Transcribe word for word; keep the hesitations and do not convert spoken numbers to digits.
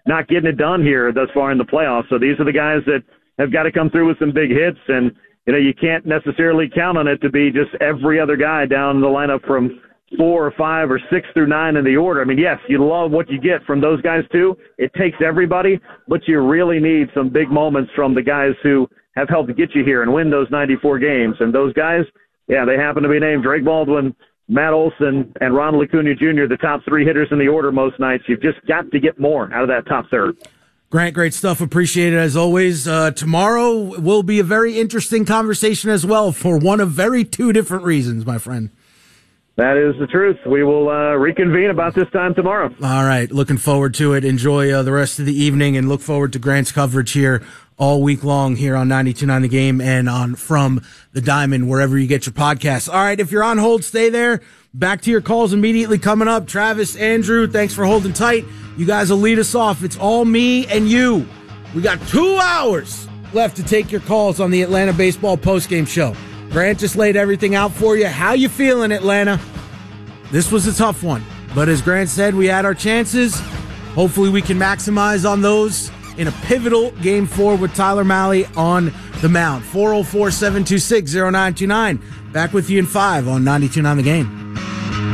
not getting it done here thus far in the playoffs. So these are the guys that have got to come through with some big hits, and you know you can't necessarily count on it to be just every other guy down the lineup from four or five or six through nine in the order. I mean, yes, you love what you get from those guys too. It takes everybody, but you really need some big moments from the guys who have helped get you here and win those ninety-four games. And those guys, yeah, they happen to be named Drake Baldwin, Matt Olson, and Ronald Acuna Junior, the top three hitters in the order most nights. You've just got to get more out of that top third. Grant, great stuff. Appreciate it as always. Uh, tomorrow will be a very interesting conversation as well for one of very two different reasons, my friend. That is the truth. We will uh, reconvene about this time tomorrow. All right. Looking forward to it. Enjoy uh, the rest of the evening and look forward to Grant's coverage here all week long here on ninety-two point nine The Game and on From the Diamond, wherever you get your podcasts. All right. If you're on hold, stay there. Back to your calls immediately coming up. Travis, Andrew, thanks for holding tight. You guys will lead us off. It's all me and you. We got two hours left to take your calls on the Atlanta Baseball postgame show. Grant just laid everything out for you. How you feeling, Atlanta? This was a tough one, but as Grant said, we had our chances. Hopefully we can maximize on those in a pivotal game four with Tyler Mahle on the mound. four oh four, seven two six, oh nine two nine. Back with you in five on ninety-two point nine The Game.